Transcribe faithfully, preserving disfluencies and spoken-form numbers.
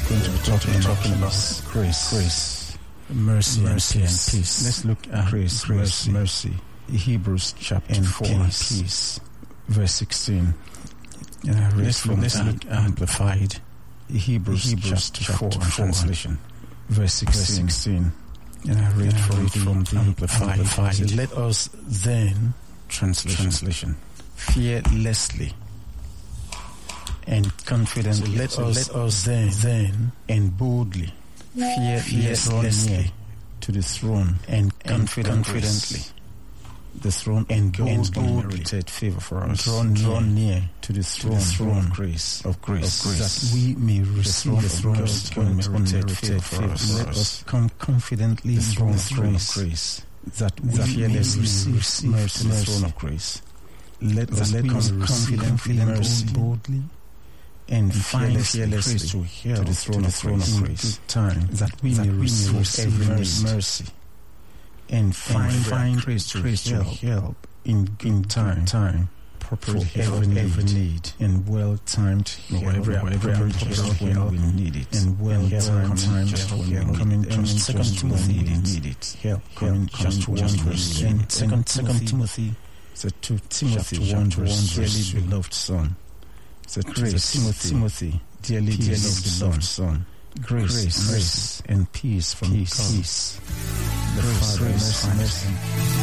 going to be talking, talking about grace, grace, mercy, mercy, and peace. peace. Let's look at grace, mercy, mercy. Hebrews chapter and four, peace. peace, verse sixteen. And I read let's from let's look amplified. Hebrews, Hebrews chapter four, four translation, verse sixteen. And I read, and I from, read from the amplified. amplified. Let us then, translation, translation fearlessly and confidently. So let so us let us then, then and boldly, fearlessly to the throne and, and confidently. The throne and boldly merited favor for us. Drawn, drawn near to the throne, to the throne of grace, of grace, of grace, that we may receive the throne of God's unmerited favor for us. Let us come confidently the throne of grace, grace, that we fearlessly receive, receive mercy, the throne of grace. Let us let us come confidently, mercy, boldly, and find fearlessly to hear to the throne of grace, time that we may receive every mercy. And find, and find grace to grace help, help in, in time, time for every need, every need and well-timed help, every appropriate help when we need it, and well-timed time just when we coming in Second Timothy need it, help coming just one verse in Second Second Timothy, the to Timothy one verse, dearly beloved son, the grace Timothy, Timothy, dearly beloved son, grace, grace, and peace from God. The Father, mercy, mercy.